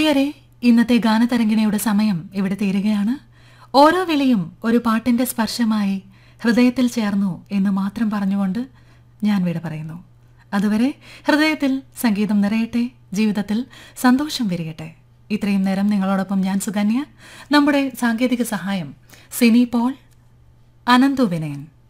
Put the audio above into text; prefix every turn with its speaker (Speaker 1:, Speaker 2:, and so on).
Speaker 1: പ്രിയരെ, ഇന്നത്തെ ഗാനതരംഗിണിയുടെ സമയം ഇവിടെ തീരുകയാണ്. ഓരോ വിളിയും ഒരു പാട്ടിന്റെ സ്പർശമായി ഹൃദയത്തിൽ ചേർന്നു എന്ന് മാത്രം പറഞ്ഞുകൊണ്ട് ഞാൻ വിട പറയുന്നു. അതുവരെ ഹൃദയത്തിൽ സംഗീതം നിറയട്ടെ, ജീവിതത്തിൽ സന്തോഷം വിരിയട്ടെ. ഇത്രയും നേരം നിങ്ങളോടൊപ്പം ഞാൻ സുകന്യ. നമ്മുടെ സാങ്കേതിക സഹായം സിനി പോൾ, അനന്തു വിനയൻ.